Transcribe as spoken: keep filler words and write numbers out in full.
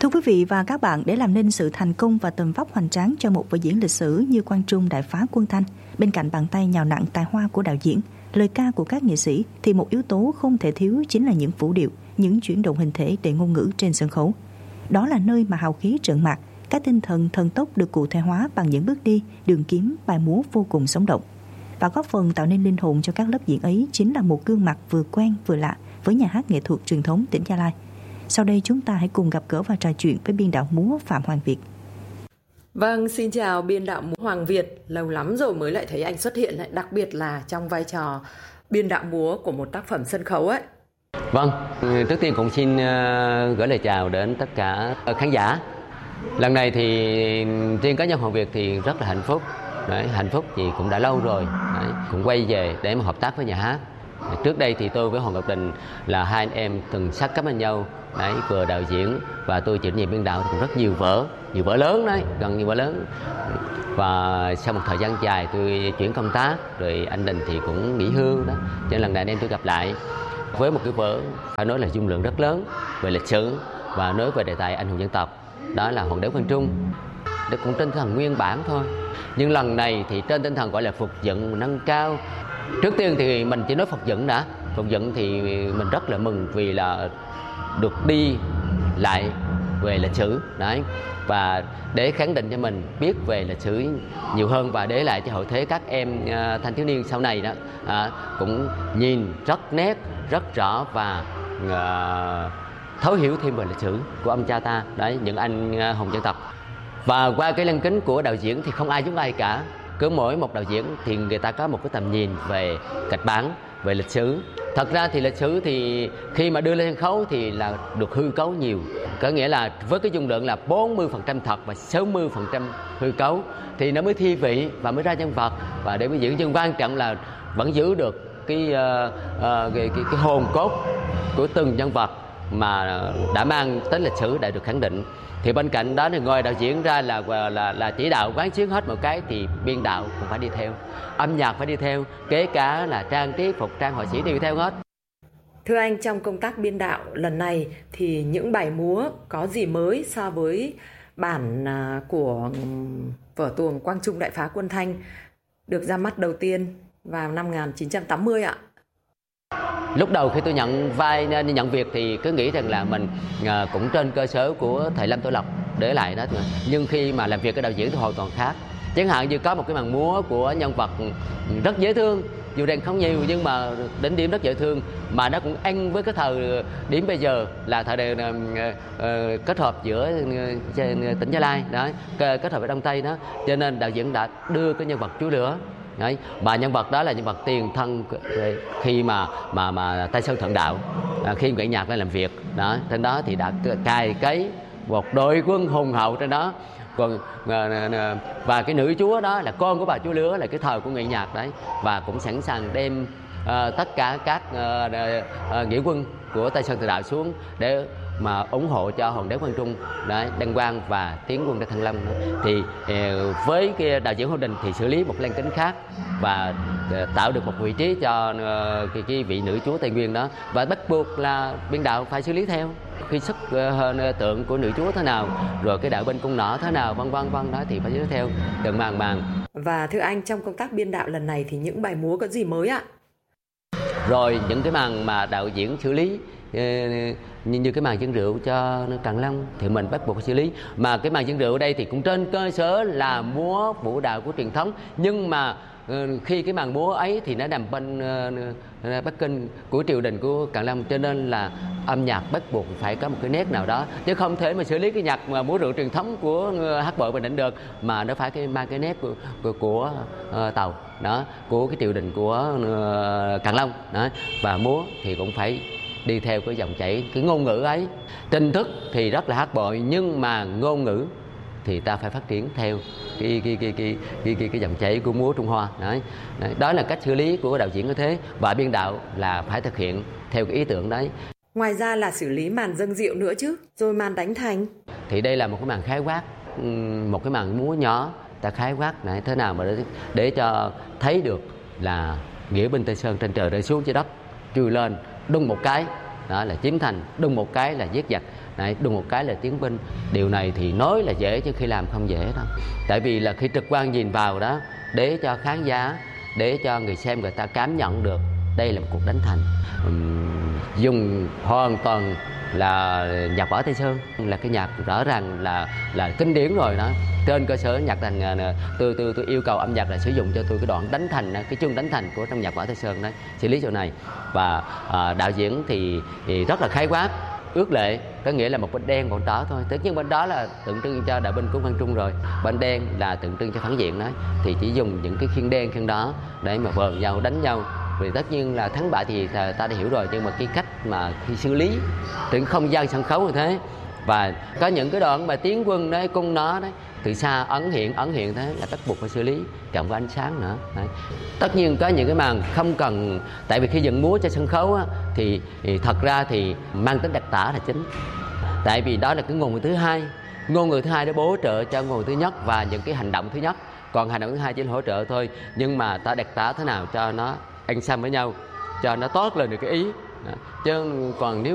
Thưa quý vị và các bạn, để làm nên sự thành công và tầm vóc hoành tráng cho một vở diễn lịch sử như Quang Trung Đại Phá Quân Thanh, bên cạnh bàn tay nhào nặn tài hoa của đạo diễn, lời ca của các nghệ sĩ, thì một yếu tố không thể thiếu chính là những vũ điệu, những chuyển động hình thể để ngôn ngữ trên sân khấu. Đó là nơi mà hào khí trận mạc, các tinh thần thần tốc được cụ thể hóa bằng những bước đi, đường kiếm, bài múa vô cùng sống động. Và góp phần tạo nên linh hồn cho các lớp diễn ấy chính là một gương mặt vừa quen vừa lạ với nhà hát nghệ thuật truyền thống tỉnh Gia Lai. Sau đây chúng ta hãy cùng gặp gỡ và trò chuyện với biên đạo múa Phạm Hoàng Việt. Vâng, xin chào biên đạo múa Hoàng Việt. Lâu lắm rồi mới lại thấy anh xuất hiện, lại đặc biệt là trong vai trò biên đạo múa của một tác phẩm sân khấu ấy. Vâng, trước tiên cũng xin gửi lời chào đến tất cả khán giả. Lần này thì riêng cá nhân Hoàng Việt thì rất là hạnh phúc. Đấy, hạnh phúc thì cũng đã lâu rồi. Đấy, cũng quay về để mà hợp tác với nhà hát. Trước đây thì tôi với Hoàng Ngọc Đình là hai anh em từng sát cánh bên nhau. Đấy, vừa đạo diễn và tôi chịu nhiệm biên đạo cũng rất nhiều vở, nhiều vở lớn đấy, gần nhiều vở lớn. Và sau một thời gian dài tôi chuyển công tác, rồi anh Đình thì cũng nghỉ hưu đó. Cho nên lần này anh em tôi gặp lại với một cái vở phải nói là dung lượng rất lớn về lịch sử và nói về đề tài anh hùng dân tộc, đó là Hoàng đế Quang Trung. Đó cũng trên tinh thần nguyên bản thôi, nhưng lần này thì trên tinh thần gọi là phục dựng nâng cao. Trước tiên thì mình chỉ nói phục dựng đã. Phục dựng thì mình rất là mừng vì là được đi lại về lịch sử đấy, và để khẳng định cho mình biết về lịch sử nhiều hơn và để lại cho hậu thế các em uh, thanh thiếu niên sau này đó uh, cũng nhìn rất nét, rất rõ và uh, thấu hiểu thêm về lịch sử của ông cha ta đấy, những anh uh, hùng dân tộc. Và qua cái lăng kính của đạo diễn thì không ai giống ai cả. Cứ mỗi một đạo diễn thì người ta có một cái tầm nhìn về kịch bản, về lịch sử. Thật ra thì lịch sử thì khi mà đưa lên sân khấu thì là được hư cấu nhiều. Có nghĩa là với cái dung lượng là bốn mươi phần trăm thật và sáu mươi phần trăm hư cấu thì nó mới thi vị và mới ra nhân vật. Và để mới giữ chân quan trọng là vẫn giữ được cái, uh, uh, cái, cái, cái hồn cốt của từng nhân vật mà đã mang tính lịch sử đã được khẳng định. Thì bên cạnh đó thì ngoài đạo diễn ra là là là chỉ đạo quán xuyến hết một cái thì biên đạo cũng phải đi theo, âm nhạc phải đi theo, kể cả là trang trí phục trang họa sĩ đi theo hết. Thưa anh, trong công tác biên đạo lần này thì những bài múa có gì mới so với bản của vở tuồng Quang Trung Đại Phá Quân Thanh được ra mắt đầu tiên vào năm một nghìn chín trăm tám mươi ạ? Lúc đầu khi tôi nhận vai nhận việc thì cứ nghĩ rằng là mình cũng trên cơ sở của thầy Lâm Tổ Lộc để lại đó, nhưng khi mà làm việc với đạo diễn thì hoàn toàn khác. Chẳng hạn như có một cái màn múa của nhân vật rất dễ thương, dù rằng không nhiều nhưng mà đến điểm rất dễ thương, mà nó cũng ăn với cái thời điểm bây giờ là thời đại uh, kết hợp giữa uh, tỉnh Gia Lai đó, kết hợp với Đông Tây đó, cho nên đạo diễn đã đưa cái nhân vật Chúa Lửa. Đấy, mà nhân vật đó là nhân vật tiền thân khi mà mà mà Tây Sơn Thượng Đạo à, khi gậy nhạc lên làm việc đó, trên đó thì đã cài cấy một đội quân hùng hậu trên đó. Còn và cái nữ chúa đó là con của bà Chúa Lửa, là cái thời của gậy nhạc đấy, và cũng sẵn sàng đem uh, tất cả các uh, uh, nghĩa quân của Tây Sơn Thượng Đạo xuống để mà ủng hộ cho Hoàng đế Quang Trung đấy, đăng quang và tiến quân ra Thăng Long. Thì uh, với cái đạo diễn Hồ Đình thì xử lý một lăng kính khác và uh, tạo được một vị trí cho uh, cái, cái vị nữ chúa Tây Nguyên đó, và bắt buộc là biên đạo phải xử lý theo. Khi sức uh, tượng của nữ chúa thế nào, rồi cái đạo bên cung nỏ thế nào, vân vân vân đó thì phải xử lý theo từng màn màn. Và thưa anh, trong công tác biên đạo lần này thì những bài múa có gì mới ạ? Rồi những cái màn mà đạo diễn xử lý như, như cái màn dân rượu cho Tràng Long thì mình bắt buộc xử lý. Mà cái màn dân rượu ở đây thì cũng trên cơ sở là múa vũ đạo của truyền thống, nhưng mà khi cái màn múa ấy thì nó nằm bên uh, Bắc Kinh của triều đình của Càn Long, cho nên là âm nhạc bắt buộc phải có một cái nét nào đó, chứ không thể mà xử lý cái nhạc mà múa rượu truyền thống của uh, hát bội Bình Định được, mà nó phải cái mang cái nét của của, của uh, Tàu đó, của cái triều đình của uh, Càn Long đó, và múa thì cũng phải đi theo cái dòng chảy, cái ngôn ngữ ấy. Trình thức thì rất là hát bội, nhưng mà ngôn ngữ thì ta phải phát triển theo cái cái cái cái cái cái, cái dòng chảy của múa Trung Hoa. Đấy. Đấy, đó là cách xử lý của đạo diễn như thế, và biên đạo là phải thực hiện theo cái ý tưởng đấy. Ngoài ra là xử lý màn dâng rượu nữa chứ, rồi màn đánh thành. Thì đây là một cái màn khái quát, một cái màn múa nhỏ, ta khái quát này thế nào mà để, để cho thấy được là nghĩa binh Tây Sơn trên trời rơi xuống dưới đất, chui lên đung một cái đó là chiếm thành, đùng một cái là giết giặc, đấy, đùng một cái là tiến binh. Điều này thì nói là dễ chứ khi làm không dễ đâu. Tại vì là khi trực quan nhìn vào đó, để cho khán giả, để cho người xem người ta cảm nhận được đây là một cuộc đánh thành. Uhm, dùng hoàn toàn là nhạc Võ Tây Sơn, là cái nhạc rõ ràng là là kinh điển rồi đó. Trên cơ sở nhạc thành, tôi tôi tôi yêu cầu âm nhạc là sử dụng cho tôi cái đoạn đánh thành, cái chương đánh thành của trong nhạc Võ Tây Sơn đấy, xử lý chỗ này. Và à, đạo diễn thì, thì rất là khai quát, ước lệ, có nghĩa là một bên đen một bên đỏ thôi. Tất nhiên bên đó là tượng trưng cho đạo binh của Quang Trung rồi, bên đen là tượng trưng cho phản diện đấy. Thì chỉ dùng những cái khiên đen khiên đó để mà vờn nhau, đánh nhau. Vì tất nhiên là thắng bại thì ta đã hiểu rồi, nhưng mà cái cách mà khi xử lý trên không gian sân khấu như thế, và có những cái đoạn mà tiến quân đấy, cung nó đấy, từ xa ẩn hiện ẩn hiện thế là bắt buộc phải xử lý, cộng với ánh sáng nữa đấy. Tất nhiên có những cái màn không cần, tại vì khi dựng múa cho sân khấu á, thì, thì thật ra thì mang tính đặc tả là chính, tại vì đó là cái ngôn ngữ thứ hai, ngôn ngữ thứ hai để bổ trợ cho ngôn ngữ thứ nhất và những cái hành động thứ nhất, còn hành động thứ hai chỉ là hỗ trợ thôi. Nhưng mà ta đặc tả thế nào cho nó ăn xăm với nhau, cho nó toát lên được cái ý đó. Chứ còn nếu